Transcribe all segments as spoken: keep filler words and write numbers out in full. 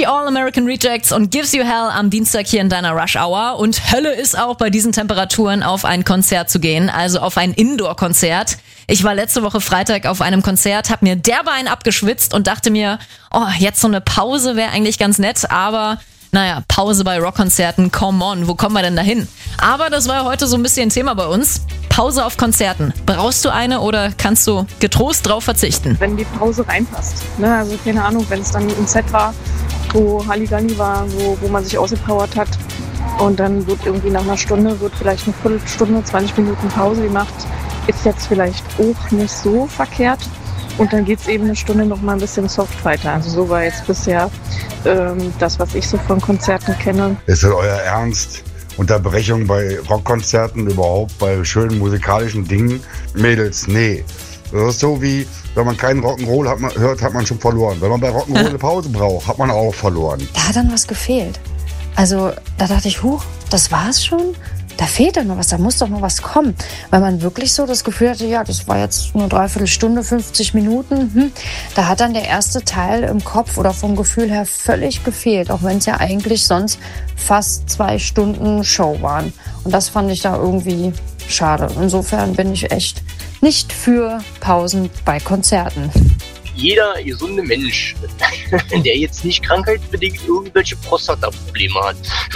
Die All-American Rejects und Gives You Hell am Dienstag hier in deiner Rush Hour. Und Hölle ist auch bei diesen Temperaturen auf ein Konzert zu gehen, also auf ein Indoor-Konzert. Ich war letzte Woche Freitag auf einem Konzert, hab mir derbe einen abgeschwitzt und dachte mir, oh, jetzt so eine Pause wäre eigentlich ganz nett, aber naja, Pause bei Rockkonzerten, come on, wo kommen wir denn da hin? Aber das war ja heute so ein bisschen Thema bei uns. Pause auf Konzerten. Brauchst du eine oder kannst du getrost drauf verzichten? Wenn die Pause reinpasst. Ne? Also keine Ahnung, wenn es dann ein Set war, wo Halligalli war, wo, wo man sich ausgepowert hat und dann wird irgendwie nach einer Stunde, wird vielleicht eine Viertelstunde, zwanzig Minuten Pause gemacht, ist jetzt vielleicht auch nicht so verkehrt. Und dann geht es eben eine Stunde noch mal ein bisschen soft weiter. Also so war jetzt bisher ähm, das, was ich so von Konzerten kenne. Ist das euer Ernst? Unterbrechung bei Rockkonzerten, überhaupt bei schönen musikalischen Dingen? Mädels, nee. Das ist so wie, wenn man keinen Rock'n'Roll hat man, hört, hat man schon verloren. Wenn man bei Rock'n'Roll eine Pause braucht, hat man auch verloren. Da hat dann was gefehlt. Also da dachte ich, huch, das war's schon? Da fehlt doch noch was, da muss doch noch was kommen. Weil man wirklich so das Gefühl hatte, ja, das war jetzt eine Dreiviertelstunde, fünfzig Minuten. Hm. Da hat dann der erste Teil im Kopf oder vom Gefühl her völlig gefehlt. Auch wenn es ja eigentlich sonst fast zwei Stunden Show waren. Und das fand ich da irgendwie schade. Insofern bin ich echt nicht für Pausen bei Konzerten. Jeder gesunde Mensch, der jetzt nicht krankheitsbedingt irgendwelche Prostata-Probleme hat,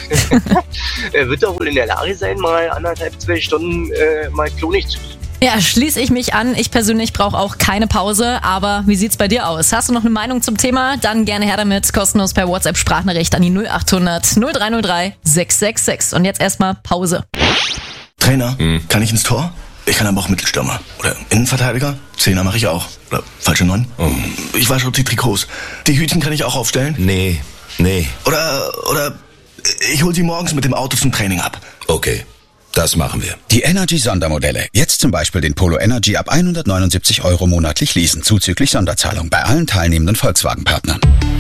wird doch wohl in der Lage sein, mal anderthalb, zwei Stunden äh, mal klonig zu gehen. Ja, schließe ich mich an. Ich persönlich brauche auch keine Pause. Aber wie sieht's bei dir aus? Hast du noch eine Meinung zum Thema? Dann gerne her damit. Kostenlos per WhatsApp-Sprachnachricht an die null acht hundert null drei null drei sechs sechs sechs. Und jetzt erstmal Pause. Trainer, hm. kann ich ins Tor? Ich kann aber auch Mittelstürmer. Oder Innenverteidiger? Zehner mache ich auch. Oder falsche Neun? Oh. Ich wasche die Trikots. Die Hütchen kann ich auch aufstellen? Nee, nee. Oder, oder ich hol sie morgens mit dem Auto zum Training ab. Okay, das machen wir. Die Energy-Sondermodelle. Jetzt zum Beispiel den Polo Energy ab hundertneunundsiebzig Euro monatlich leasen. Zuzüglich Sonderzahlung bei allen teilnehmenden Volkswagen-Partnern.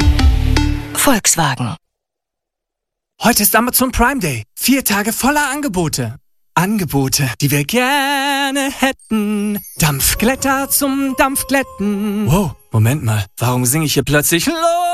Volkswagen. Heute ist Amazon Prime Day. Vier Tage voller Angebote. Angebote, die wir gerne hätten. Dampfglätter zum Dampfglätten. Wow, Moment mal, warum singe ich hier plötzlich los?